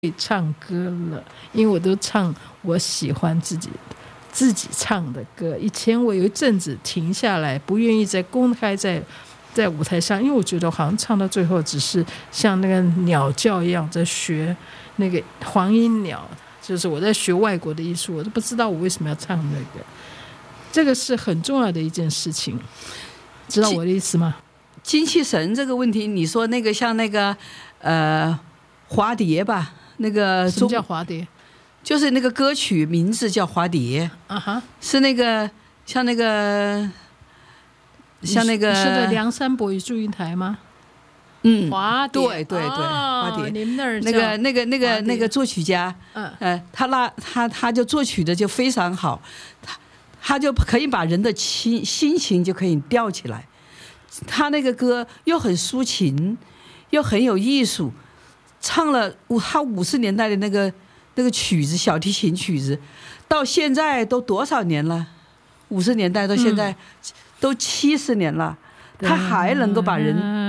唱歌了，因为我都唱我喜欢自己唱的歌。以前我有一阵子停下来，不愿意再公开在舞台上，因为我觉得我好像唱到最后只是像那个鸟叫一样在学那个黄莺鸟，就是我在学外国的艺术，我都不知道我为什么要唱那个。这个是很重要的一件事情，知道我的意思吗？ 精气神这个问题，你说那个像那个花蝶吧，那个什么叫花蝶？ 就是那个歌曲名字叫花蝶啊哈，是那个像那个你是的梁山伯与祝英台吗？花蝶， 对，花蝶。 你们那儿那个作曲家，他就作曲的就非常好，他就可以把人的心情就可以吊起来。他那个歌又很抒情，又很有艺术，唱了他50年代的那个曲子，小提琴曲子，到现在都多少年了？50年代到现在都70年了，他还能够把人